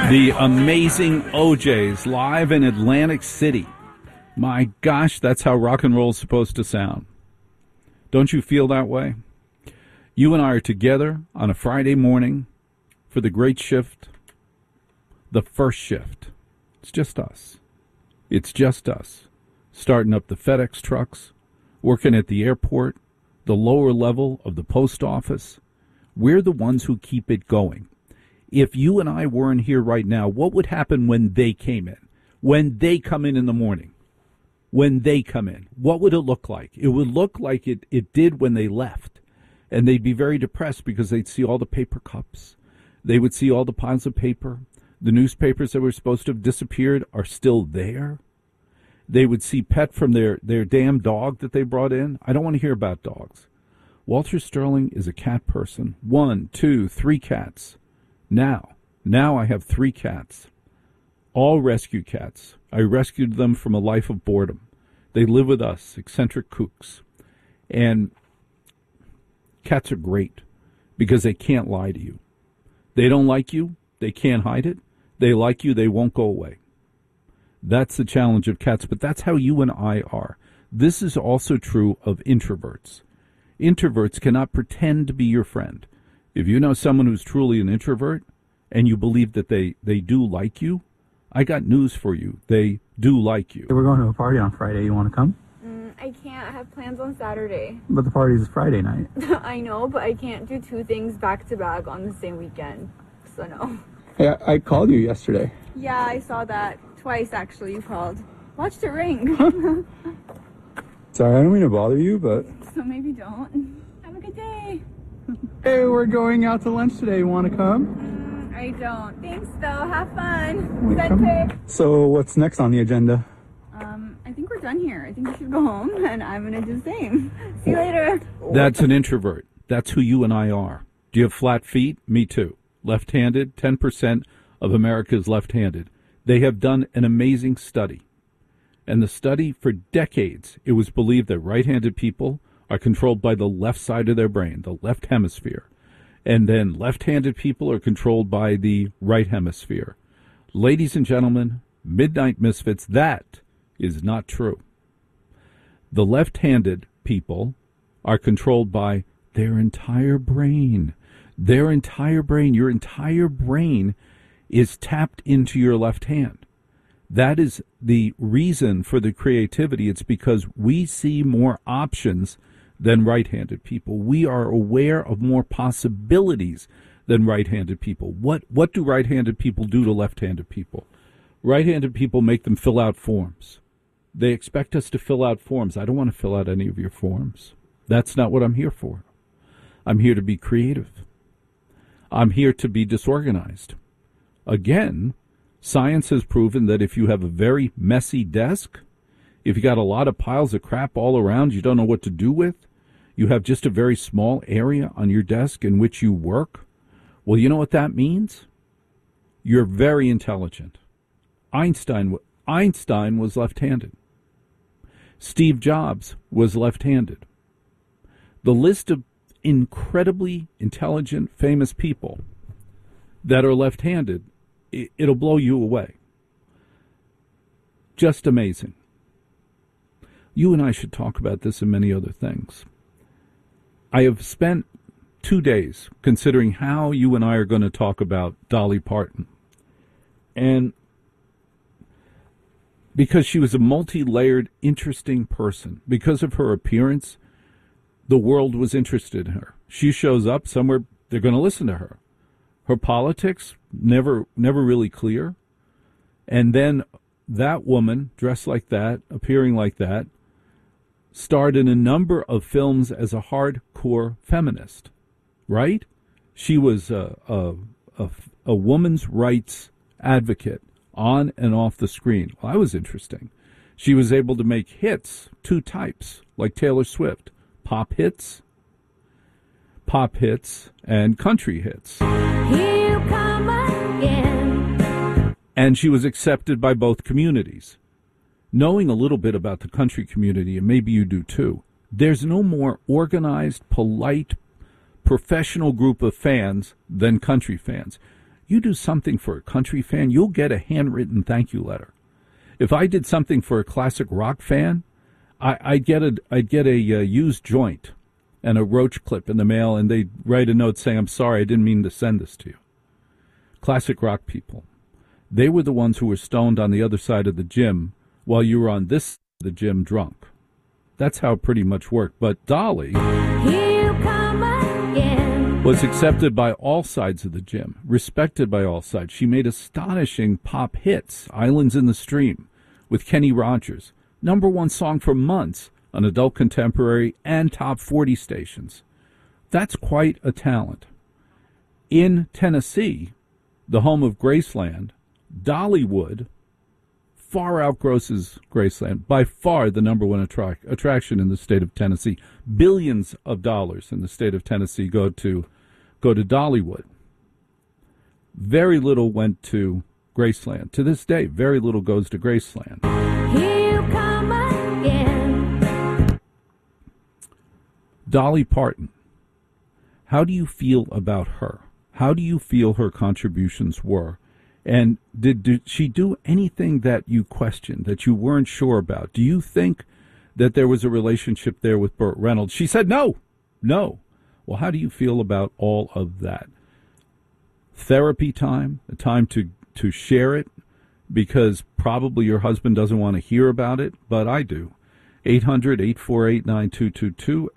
The amazing OJs live in Atlantic City. My gosh, that's how rock and roll is supposed to sound. Don't you feel that way? You and I are together on a Friday morning for the great shift, the first shift. It's just us. It's just us. Starting up the FedEx trucks, working at the airport, the lower level of the post office. We're the ones who keep it going. If you and I weren't here right now, what would happen when they came in? When they come in the morning? When they come in, what would it look like? It would look like it did when they left. And they'd be very depressed because they'd see all the paper cups. They would see all the piles of paper. The newspapers that were supposed to have disappeared are still there. They would see pet from their damn dog that they brought in. I don't want to hear about dogs. Walter Sterling is a cat person. 1, 2, 3 cats. Now I have 3 cats. All rescue cats. I rescued them from a life of boredom. They live with us, eccentric kooks. And cats are great because they can't lie to you. They don't like you. They can't hide it. They like you. They won't go away. That's the challenge of cats, but that's how you and I are. This is also true of introverts. Introverts cannot pretend to be your friend. If you know someone who's truly an introvert and you believe that they do like you, I got news for you. They do like you. We're going to a party on Friday. You want to come? I can't. I have plans on Saturday. But the party's Friday night. I know, but I can't do 2 things back to back on the same weekend. So no. Hey, I called you yesterday. Yeah, I saw that. Twice, actually, you called. Watched it ring. Sorry, I don't mean to bother you, but... So maybe don't. Have a good day. Hey, we're going out to lunch today. You want to come? I don't. Thanks, though. Have fun. Center. So what's next on the agenda? I think we're done here. I think you should go home, and I'm going to do the same. See you later. That's an introvert. That's who you and I are. Do you have flat feet? Me too. Left-handed, 10% of America is left-handed. They have done an amazing study. And the study, for decades, it was believed that right-handed people are controlled by the left side of their brain, the left hemisphere. And then left-handed people are controlled by the right hemisphere. Ladies and gentlemen, Midnight Misfits, that is not true. The left-handed people are controlled by their entire brain. Their entire brain. Your entire brain is tapped into your left hand. That is the reason for the creativity. It's because we see more options than right-handed people. We are aware of more possibilities than right-handed people. What do right-handed people do to left-handed people? Right-handed people make them fill out forms. They expect us to fill out forms. I don't want to fill out any of your forms. That's not what I'm here for. I'm here to be creative. I'm here to be disorganized. Again, science has proven that if you have a very messy desk, if you got a lot of piles of crap all around you don't know what to do with, you have just a very small area on your desk in which you work, well, you know what that means? You're very intelligent. Einstein was left-handed. Steve Jobs was left-handed. The list of incredibly intelligent, famous people that are left-handed, it'll blow you away. Just amazing. You and I should talk about this and many other things. I have spent 2 days considering how you and I are going to talk about Dolly Parton. And because she was a multi-layered, interesting person, because of her appearance, the world was interested in her. She shows up somewhere, they're going to listen to her. Her politics, never really clear. And then that woman, dressed like that, appearing like that, starred in a number of films as a hardcore feminist, right? She was a woman's rights advocate on and off the screen. Well, that was interesting. She was able to make hits, 2 types, like Taylor Swift, pop hits, and country hits. Here you come again. And she was accepted by both communities. Knowing a little bit about the country community, and maybe you do too, there's no more organized, polite, professional group of fans than country fans. You do something for a country fan, you'll get a handwritten thank you letter. If I did something for a classic rock fan, I'd get a used joint and a roach clip in the mail, and they'd write a note saying, "I'm sorry, I didn't mean to send this to you." Classic rock people. They were the ones who were stoned on the other side of the gym while you were on this side of the gym drunk. That's how it pretty much worked. But Dolly Here you come again. was accepted by all sides of the gym, respected by all sides. She made astonishing pop hits, Islands in the Stream, with Kenny Rogers, #1 song for months on adult contemporary and top 40 stations. That's quite a talent. In Tennessee, the home of Graceland, Dollywood far outgrosses Graceland, by far the #1 attraction in the state of Tennessee. Billions of dollars in the state of Tennessee go to Dollywood. Very little went to Graceland. To this day, very little goes to Graceland. Here you come again. Dolly Parton, how do you feel about her? How do you feel her contributions were? And did she do anything that you questioned, that you weren't sure about? Do you think that there was a relationship there with Burt Reynolds? She said no. Well, how do you feel about all of that? Therapy time, a time to share it, because probably your husband doesn't want to hear about it, but I do. 800-848-9222,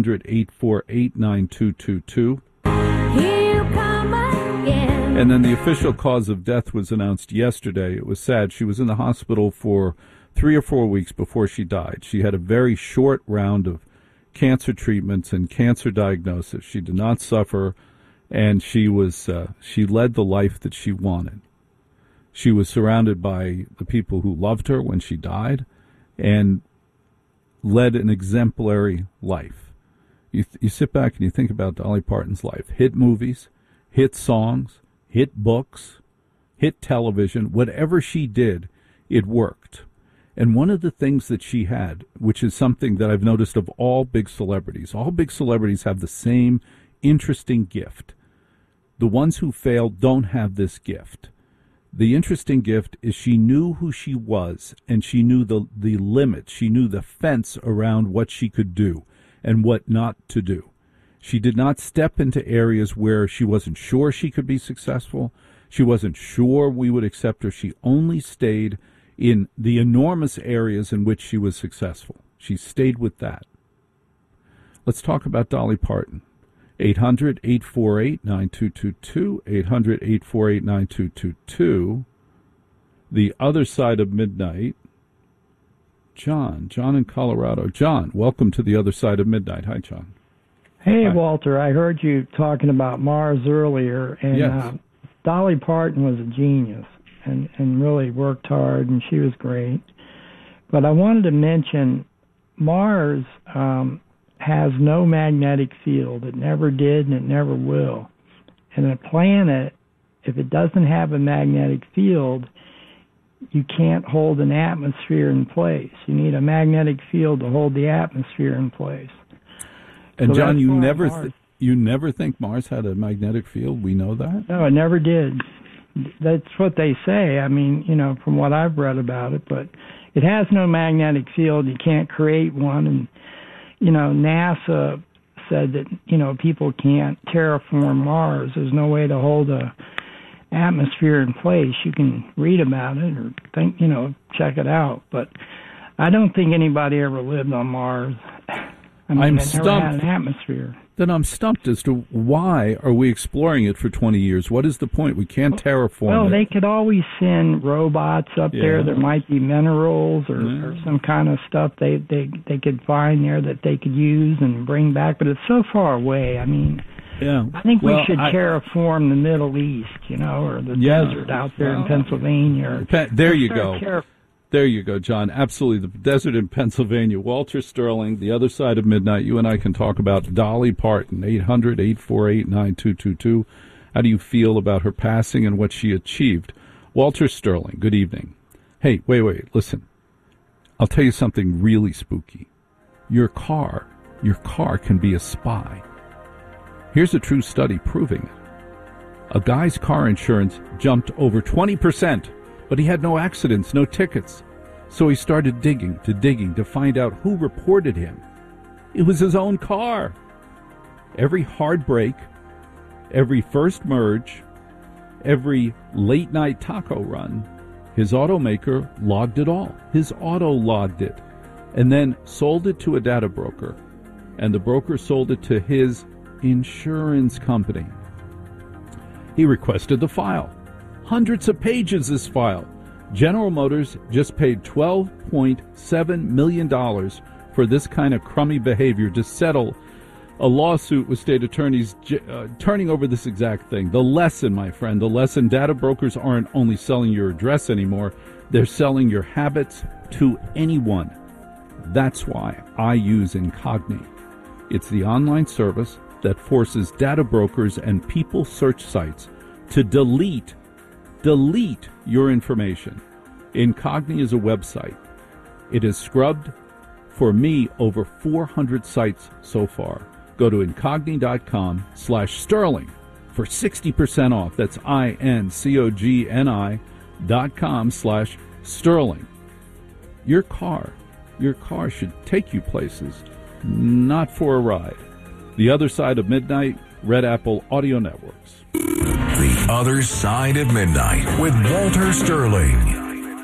800-848-9222. Here you come again. And then the official cause of death was announced yesterday. It was sad. She was in the hospital for 3 or 4 weeks before she died. She had a very short round of cancer treatments and cancer diagnosis. She did not suffer, and she led the life that she wanted. She was surrounded by the people who loved her when she died, and led an exemplary life. You sit back and you think about Dolly Parton's life. Hit movies, hit songs, hit books, hit television. Whatever she did, it worked. And one of the things that she had, which is something that I've noticed of all big celebrities have the same interesting gift. The ones who fail don't have this gift. The interesting gift is she knew who she was, and she knew the limits. She knew the fence around what she could do and what not to do. She did not step into areas where she wasn't sure she could be successful. She wasn't sure we would accept her. She only stayed in the enormous areas in which she was successful. She stayed with that. Let's talk about Dolly Parton. 800-848-9222, 800-848-9222. The other side of midnight. John in Colorado. John, welcome to the other side of midnight. Hi, John. Hey, Hi. Walter, I heard you talking about Mars earlier, and Yes. Dolly Parton was a genius and really worked hard, and she was great. But I wanted to mention Mars has no magnetic field. It never did, and it never will. And a planet, if it doesn't have a magnetic field, you can't hold an atmosphere in place. You need a magnetic field to hold the atmosphere in place. And So John, that's you why never Mars- you never think Mars had a magnetic field? We know that? No, it never did. That's what they say. I mean, from what I've read about it, but it has no magnetic field. You can't create one. And, NASA said that, people can't terraform Mars. There's no way to hold a atmosphere in place. You can read about it or check it out. But I don't think anybody ever lived on Mars. I mean, I'm it never stumped. had an atmosphere. Then I'm stumped as to why are we exploring it for 20 years? What is the point? We can't terraform Well, it. they could always send robots up there. Yeah. There might be minerals or some kind of stuff they could find there that they could use and bring back. But it's so far away. I mean, Yeah. I think Well, we should terraform the Middle East, or the desert out there in Pennsylvania. There you Start go. There you go, John. Absolutely. The desert in Pennsylvania. Walter Sterling, the other side of midnight. You and I can talk about Dolly Parton, 800-848-9222. How do you feel about her passing and what she achieved? Walter Sterling, good evening. Hey, wait, listen. I'll tell you something really spooky. Your car can be a spy. Here's a true study proving it. A guy's car insurance jumped over 20%, but he had no accidents, no tickets. So he started digging to find out who reported him. It was his own car. Every hard break, every first merge, every late night taco run, his automaker logged it all. His auto logged it and then sold it to a data broker. And the broker sold it to his insurance company. He requested the file. Hundreds of pages, this file. General Motors just paid $12.7 million for this kind of crummy behavior to settle a lawsuit with state attorneys turning over this exact thing. The lesson, my friend, the lesson, data brokers aren't only selling your address anymore, they're selling your habits to anyone. That's why I use Incogni. It's the online service that forces data brokers and people search sites to delete your information. Incogni is a website. It has scrubbed, for me, over 400 sites so far. Go to incogni.com/Sterling for 60% off. That's incogni.com/Sterling. Your car should take you places, not for a ride. The Other Side of Midnight, Red Apple Audio Networks. The Other Side of Midnight with Walter Sterling.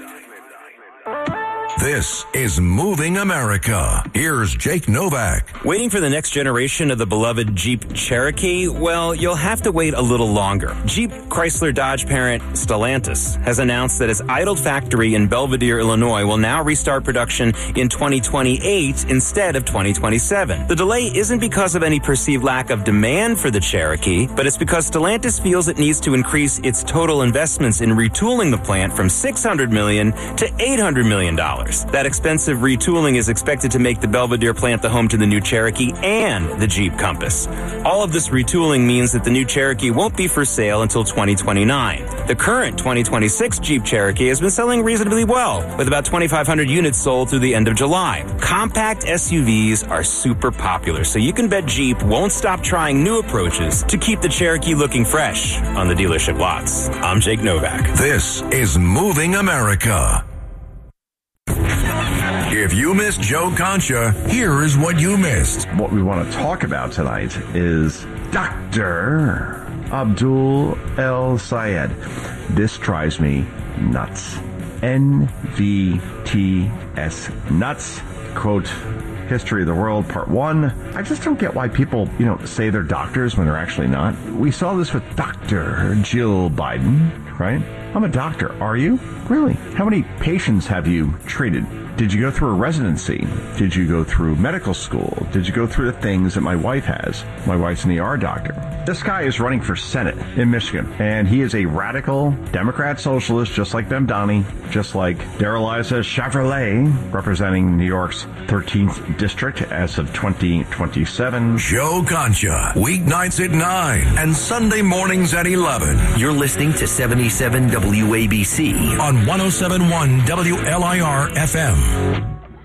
This is Moving America. Here's Jake Novak. Waiting for the next generation of the beloved Jeep Cherokee? Well, you'll have to wait a little longer. Jeep Chrysler Dodge parent Stellantis has announced that its idled factory in Belvidere, Illinois will now restart production in 2028 instead of 2027. The delay isn't because of any perceived lack of demand for the Cherokee, but it's because Stellantis feels it needs to increase its total investments in retooling the plant from $600 million to $800 million. That expensive retooling is expected to make the Belvidere plant the home to the new Cherokee and the Jeep Compass. All of this retooling means that the new Cherokee won't be for sale until 2029. The current 2026 Jeep Cherokee has been selling reasonably well, with about 2,500 units sold through the end of July. Compact SUVs are super popular, so you can bet Jeep won't stop trying new approaches to keep the Cherokee looking fresh on the dealership lots. I'm Jake Novak. This is Moving America. If you missed Joe Concha, here is what you missed. What we want to talk about tonight is Dr. Abdul El Sayed. This drives me nuts. NVTS. Nuts. Quote, History of the World, Part 1. I just don't get why people, say they're doctors when they're actually not. We saw this with Dr. Jill Biden, right? I'm a doctor. Are you? Really? How many patients have you treated? Did you go through a residency? Did you go through medical school? Did you go through the things that my wife has? My wife's an ER doctor. This guy is running for Senate in Michigan, and he is a radical Democrat socialist, just like Bemdani, just like Darrell Issa Chevrolet, representing New York's 13th district as of 2027. Joe Concha, weeknights at 9 and Sunday mornings at 11. You're listening to 77 WABC on 107.1 WLIR FM.